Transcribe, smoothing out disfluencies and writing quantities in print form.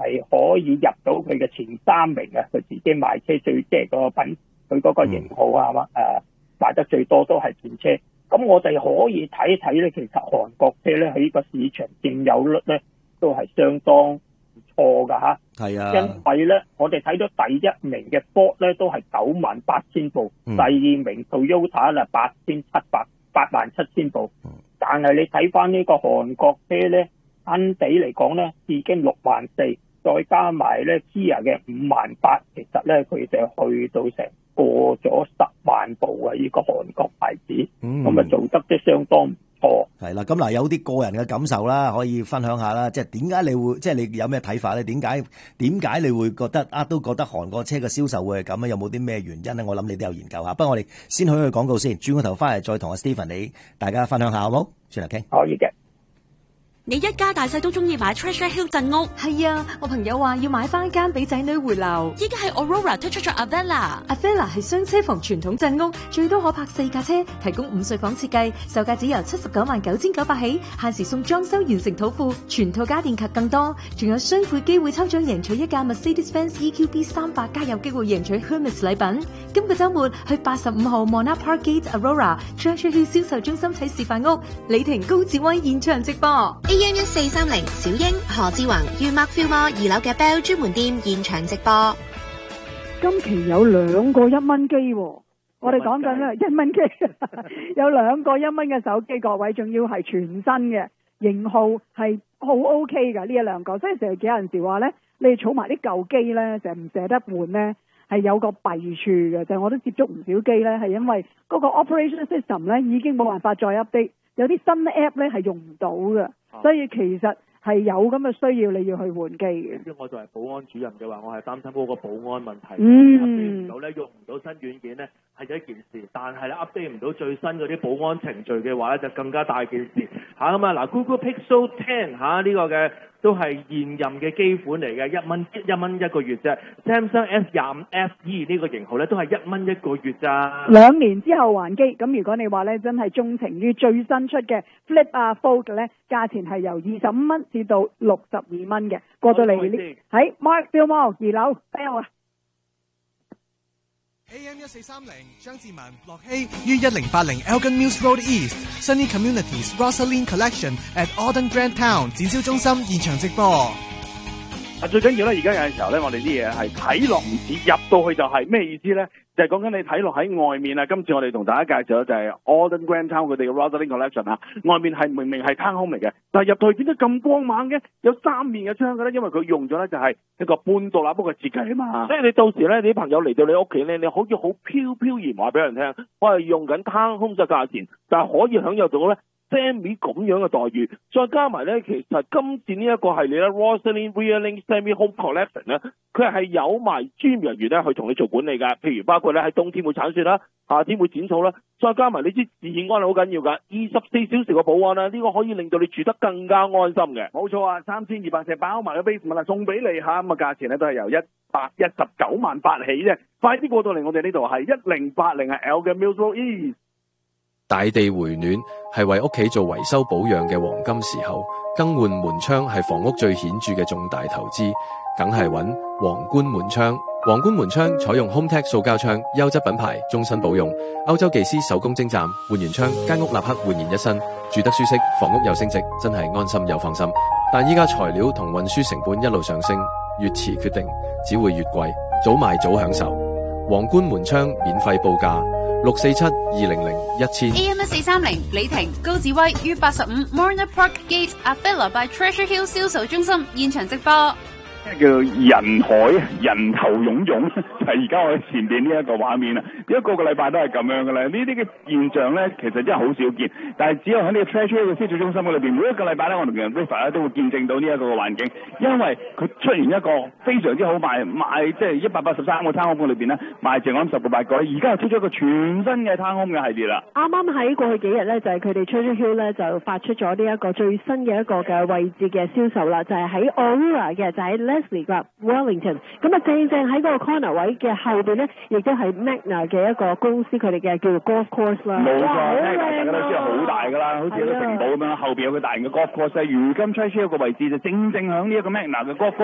係可以入到佢嘅前3名嘅，佢自己賣車最即係個品，佢嗰個型號啊嘛，賣得最多都係電車。咁我哋可以睇一睇咧，其實韓國車咧喺呢個市場佔有率咧都係相當唔錯噶吓。 係啊， 因為咧我哋睇到第一名嘅 Ford 咧都係98,000部，第二名 Toyota 啦8,700部，但係你睇翻呢個韓國車咧，新地嚟講咧已經64,000，再加埋咧 Kia 嘅58,000，其實咧佢就去到成過咗10萬部啊！呢個韓國牌子，咁啊做得都相當唔錯。 係啦，咁嗱有啲個人嘅感受啦，可以分享下啦。即係點解你會，即係你有咩睇法咧？點解你會覺得都覺得韓國車嘅銷售會係咁咧？有冇啲咩原因咧？我諗你都有研究下。不過我哋先去廣告先，轉個頭翻嚟再同阿 Stephen 你大家分享下好冇？轉頭傾。 可以嘅。 你一家大細都中意買 Treasure Hill 鎮屋。 係啊，我朋友話要買翻間俾仔女回流。 依家係 Aurora 推出咗 Avella 係雙車房傳統鎮屋，最多可泊4架車，提供5睡房設計，售價只由799900起，限時送裝修完成土庫，全套家電及更多，仲有雙倍機會抽獎贏取一架 Mercedes-Benz EQB 300，加有機會贏取 Hermes 禮品。今個週末去85號 Monarch Park Gate Aurora Treasure Hill 銷售中心睇示範屋，李婷高志威現場直播。 AM1430小英何志宏於 Mark Fillmore 2樓嘅 Bell 專門店現場直播。 今期有2個1蚊機喎，我哋講緊咧1蚊機，有2個1蚊嘅手機，各位仲要係全新嘅型號，係好 OK 㗎呢一2個，所以成日有陣時話咧，你哋儲埋啲舊機咧，就唔捨得換咧，係有個弊處嘅，就係我都接觸唔少機咧，係因為嗰個 operation system 咧已經冇辦法再 update，有啲新 app 咧係用唔到嘅。所以其實係有咁嘅需要，你要去換機嘅。 如果我作為保安主任嘅話，我係擔心嗰個保安問題。update 唔到咧，用唔到新軟件咧係一件事，但係咧 update 唔到最新嗰啲保安程序嘅話咧，就更加大件事嚇咁啊！嗱 ，Google Pixel 10呢個嘅都係現任嘅機款嚟嘅，1蚊一個月啫。Samsung S25 FE 呢個型號咧都係1蚊一個月咋。 2年之後還機，咁如果你話咧真係鍾情於最新出嘅 Flip 啊 Fold 咧，價錢係由25蚊至到62蚊嘅，過到嚟呢喺 Mark Fillmore 2樓 Bell 啊。 AM1430 張志文、樂希於1080 Elgin Mills Road East Sunny Communities Rosaline Collection at Auden Grand Town 展銷中心現場直播。 最緊要咧，而家有陣時候咧，我哋啲嘢係睇落唔似，入到去就係咩意思咧？就係講緊你睇落喺外面啊！今次我哋同大家介紹就係 Auden Grand Town 佢哋嘅 Rosaline Collection 啊，外面係明明係攤空嚟嘅，但係入到去變得咁光猛嘅，有3面嘅窗嘅咧，因為佢用咗咧就係一個半獨立屋嘅設計啊嘛。所以你到時咧，你啲朋友嚟到你屋企咧，你可以好飄然話俾人聽，我係用緊攤空嘅價錢，但係可以享有到咧Sammy 咁樣嘅待遇，再加埋咧，其實今次呢一個系列咧 Rosaline Realing Sammy Home Collection 咧，佢係有埋專業人員咧去同你做管理㗎，譬如包括咧喺冬天會鏟雪啦，夏天會剪草啦，再加埋你知治安係好緊要㗎，24小時嘅保安啦，呢個可以令到你住得更加安心嘅。冇錯啊，3200尺包埋個 basement 啦，送俾你嚇，咁啊價錢咧都係由119萬8起啫，快啲過到嚟我哋呢度係1080係 Elgin Mills Road East。 大地回暖係為屋企做維修保養嘅黃金時候，更換門窗係房屋最顯著嘅重大投資，梗係揾皇冠門窗。皇冠門窗採用 HomeTech 塑膠窗，優質品牌，終身保用。歐洲技師手工精湛，換完窗間屋立刻煥然一新，住得舒適，房屋又升值，真係安心又放心。但依家材料同運輸成本一路上升，越遲決定只會越貴，早買早享受。皇冠門窗免費報價。647-200-1000 AM1430 李婷高志威於85 Monarch Park Gate Avella by Treasure Hill 銷售中心現場直播。 叫人海人頭湧湧，就係而家我前邊呢一個畫面啦。一個禮拜都係咁樣嘅啦。呢啲嘅現象咧，其實真係好少見。但係只有喺呢個 Treasure Hill 嘅銷售中心裏邊，每一個禮拜咧，我同人 River 咧都會見證到呢一個嘅環境，因為佢出現一個非常之好賣即係183個攤空裏邊咧賣剩我諗10個8個，而家又出咗一個全新嘅攤空嘅系列啦。 啱啱喺過去幾日咧，就係佢哋 Treasure Hill 咧就發出咗呢一個最新嘅一個嘅位置嘅銷售啦，就係喺 Aurora 嘅，就喺Leslie 嘅 Wellington。咁啊，正喺嗰個 corner 位嘅後邊咧，亦都係 Magna 嘅一個公司佢哋嘅叫做 Golf Course 啦。冇錯，大家都知道好大㗎啦，好似一個城堡咁樣，後邊有個大型嘅 Golf Course。如今 Treasure Hill 個位置就正喺呢一個 Magna 嘅 Golf